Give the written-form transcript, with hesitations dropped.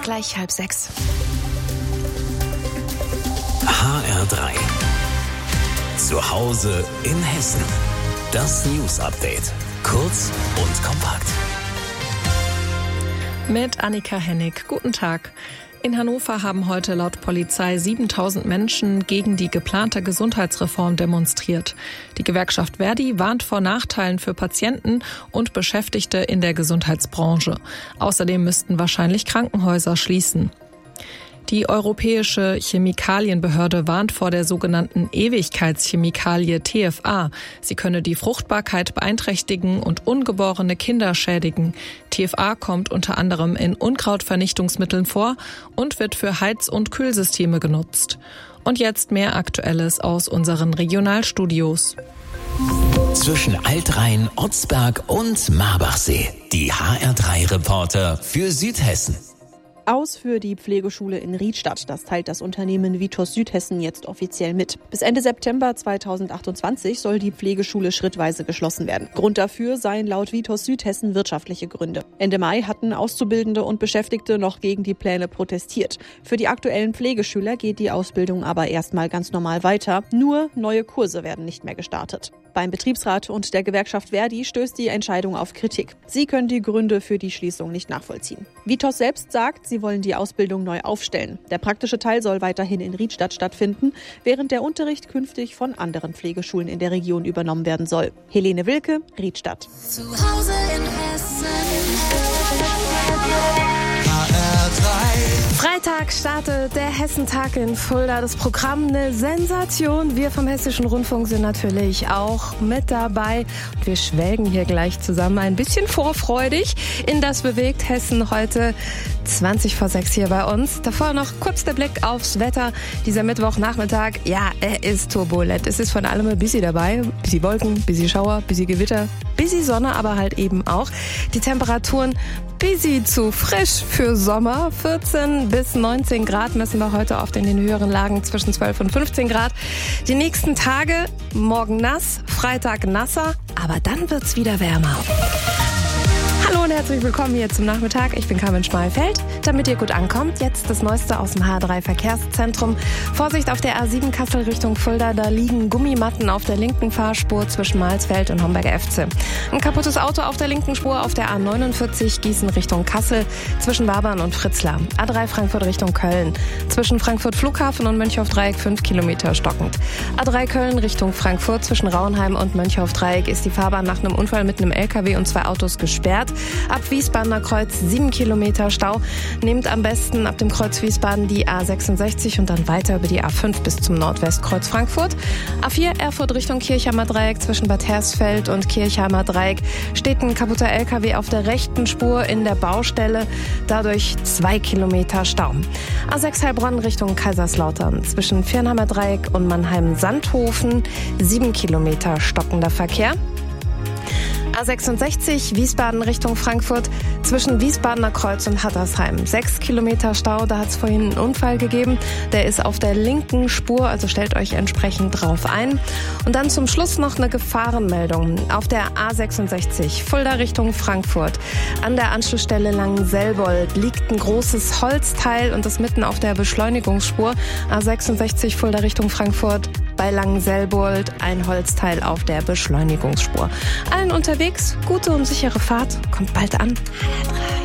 gleich 5:30. HR3. Zu Hause in Hessen. Das News-Update. Kurz und kompakt. Mit Annika Hennig. Guten Tag. In Hannover haben heute laut Polizei 7.000 Menschen gegen die geplante Gesundheitsreform demonstriert. Die Gewerkschaft Verdi warnt vor Nachteilen für Patienten und Beschäftigte in der Gesundheitsbranche. Außerdem müssten wahrscheinlich Krankenhäuser schließen. Die Europäische Chemikalienbehörde warnt vor der sogenannten Ewigkeitschemikalie TFA. Sie könne die Fruchtbarkeit beeinträchtigen und ungeborene Kinder schädigen. TFA kommt unter anderem in Unkrautvernichtungsmitteln vor und wird für Heiz- und Kühlsysteme genutzt. Und jetzt mehr Aktuelles aus unseren Regionalstudios. Zwischen Altrhein, Otzberg und Marbachsee. Die HR3-Reporter für Südhessen. Aus für die Pflegeschule in Riedstadt. Das teilt das Unternehmen Vitos Südhessen jetzt offiziell mit. Bis Ende September 2028 soll die Pflegeschule schrittweise geschlossen werden. Grund dafür seien laut Vitos Südhessen wirtschaftliche Gründe. Ende Mai hatten Auszubildende und Beschäftigte noch gegen die Pläne protestiert. Für die aktuellen Pflegeschüler geht die Ausbildung aber erstmal ganz normal weiter. Nur neue Kurse werden nicht mehr gestartet. Beim Betriebsrat und der Gewerkschaft Verdi stößt die Entscheidung auf Kritik. Sie können die Gründe für die Schließung nicht nachvollziehen. Vitos selbst sagt, sie wollen die Ausbildung neu aufstellen. Der praktische Teil soll weiterhin in Riedstadt stattfinden, während der Unterricht künftig von anderen Pflegeschulen in der Region übernommen werden soll. Helene Wilke, Riedstadt. Zu Hause in Hessen. Freitag startet der Hessentag in Fulda. Das Programm eine Sensation. Wir vom Hessischen Rundfunk sind natürlich auch mit dabei. Und wir schwelgen hier gleich zusammen ein bisschen vorfreudig in das bewegt Hessen heute 5:20 hier bei uns. Davor noch kurz der Blick aufs Wetter. Dieser Mittwochnachmittag, ja, er ist turbulent. Es ist von allem ein bisschen dabei. Bisschen Wolken, bisschen Schauer, bisschen Gewitter, bisschen Sonne, aber halt eben auch. Die Temperaturen bisschen zu frisch für Sommer. 14 bis 19 Grad messen wir heute oft in den höheren Lagen, zwischen 12 und 15 Grad. Die nächsten Tage, morgen nass, Freitag nasser, aber dann wird's wieder wärmer. Hallo und herzlich willkommen hier zum Nachmittag. Ich bin Carmen Schmalfeld. Damit ihr gut ankommt, jetzt das Neueste aus dem H3 Verkehrszentrum. Vorsicht auf der A7 Kassel Richtung Fulda. Da liegen Gummimatten auf der linken Fahrspur zwischen Mahlsfeld und Homberger FC. Ein kaputtes Auto auf der linken Spur auf der A49 Gießen Richtung Kassel zwischen Wabern und Fritzlar. A3 Frankfurt Richtung Köln. Zwischen Frankfurt Flughafen und Mönchhof-Dreieck 5 Kilometer stockend. A3 Köln Richtung Frankfurt zwischen Rauenheim und Mönchhof-Dreieck ist die Fahrbahn nach einem Unfall mit einem LKW und 2 Autos gesperrt. Ab Wiesbadener Kreuz 7 Kilometer Stau. Nehmt am besten ab dem Kreuz Wiesbaden die A66 und dann weiter über die A5 bis zum Nordwestkreuz Frankfurt. A4 Erfurt Richtung Kirchheimer Dreieck zwischen Bad Hersfeld und Kirchheimer Dreieck steht ein kaputter LKW auf der rechten Spur in der Baustelle. Dadurch 2 Kilometer Stau. A6 Heilbronn Richtung Kaiserslautern zwischen Viernheimer Dreieck und Mannheim-Sandhofen 7 Kilometer stockender Verkehr. A66 Wiesbaden Richtung Frankfurt zwischen Wiesbadener Kreuz und Hattersheim. 6 Kilometer Stau, da hat es vorhin einen Unfall gegeben. Der ist auf der linken Spur, also stellt euch entsprechend drauf ein. Und dann zum Schluss noch eine Gefahrenmeldung. Auf der A66 Fulda Richtung Frankfurt. An der Anschlussstelle Langenselbold liegt ein großes Holzteil und das mitten auf der Beschleunigungsspur. A66 Fulda Richtung Frankfurt. Bei Langenselbold ein Holzteil auf der Beschleunigungsspur. Allen unterwegs, gute und sichere Fahrt, kommt bald an.